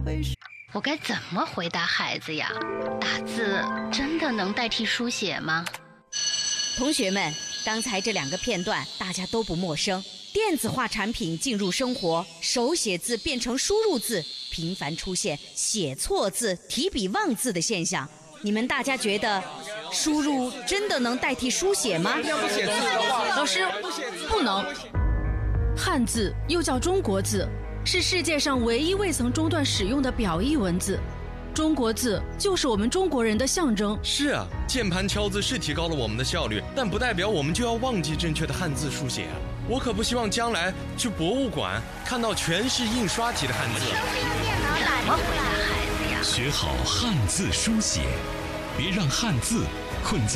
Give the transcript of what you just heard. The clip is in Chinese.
我该怎么回答孩子呀？打字真的能代替书写吗？ 同学们，刚才这2个片段大家都不陌生。电子化产品进入生活，手写字变成输入字，频繁出现写错字、提笔忘字的现象。你们大家觉得输入真的能代替书写吗？ 老师，不能。汉字又叫中国字，是世界上唯一未曾中断使用的表意文字。中国字就是我们中国人的象征。 是啊，键盘敲字是提高了我们的效率，但不代表我们就要忘记正确的汉字书写啊！我可不希望将来去博物馆看到全是印刷体的汉字。 怎么回答孩子呀？ 学好汉字书写，别让汉字困在